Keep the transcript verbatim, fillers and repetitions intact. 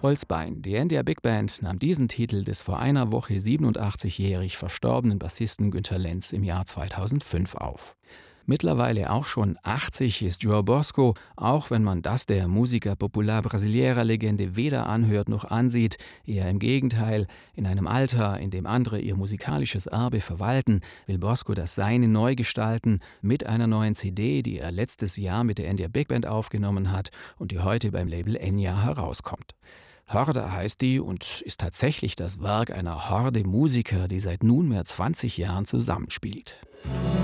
Holzbein, die Endia Big Band, nahm diesen Titel des vor einer Woche siebenundachtzigjährig verstorbenen Bassisten Günter Lenz im Jahr zweitausendfünf auf. Mittlerweile auch schon achtzig ist João Bosco, auch wenn man das der Musica Popular Brasileira-Legende weder anhört noch ansieht, eher im Gegenteil. In einem Alter, in dem andere ihr musikalisches Erbe verwalten, will Bosco das Seine neu gestalten, mit einer neuen C D, die er letztes Jahr mit der Endia Big Band aufgenommen hat und die heute beim Label Enya herauskommt. Horde heißt die und ist tatsächlich das Werk einer Horde Musiker, die seit nunmehr zwanzig Jahren zusammenspielt.